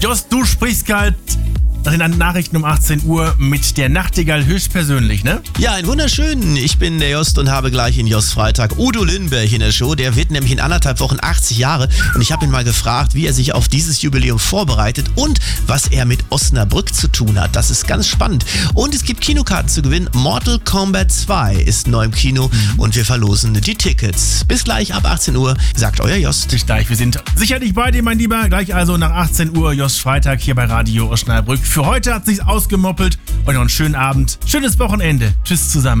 Jost, du sprichst kalt nach den Nachrichten um 18 Uhr mit der Nachtigall höchstpersönlich, ne? Ja, einen wunderschönen. Ich bin der Jost und habe gleich in Jost Freitag Udo Lindenberg in der Show. Der wird nämlich in 1,5 Wochen 80 Jahre. Und ich habe ihn mal gefragt, wie er sich auf dieses Jubiläum vorbereitet und was er mit Osnabrück zu tun hat. Das ist ganz spannend. Und es gibt Kinokarten zu gewinnen. Mortal Kombat 2 ist neu im Kino und wir verlosen die Tickets. Bis gleich ab 18 Uhr, sagt euer Jost. Bis gleich, wir sind sicherlich bei dir, mein Lieber. Gleich also nach 18 Uhr Jost Freitag hier bei Radio Osnabrück. Für heute hat sich's ausgemoppelt. Und noch einen schönen Abend, schönes Wochenende. Tschüss zusammen.